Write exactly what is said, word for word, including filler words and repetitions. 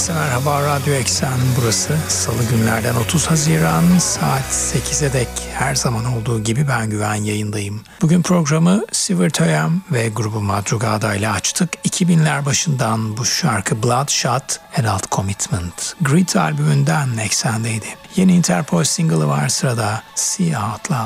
Herkese merhaba, Radyo Eksen burası. Salı günlerden otuz Haziran saat sekize dek her zaman olduğu gibi ben Güven yayındayım. Bugün programı Sivert Öyem ve grubu Madrugada ile açtık. iki binler başından bu şarkı Bloodshot Adult Commitment Grit albümünden Eksen'deydi. Yeni Interpol single'ı var sırada, See Out Loud.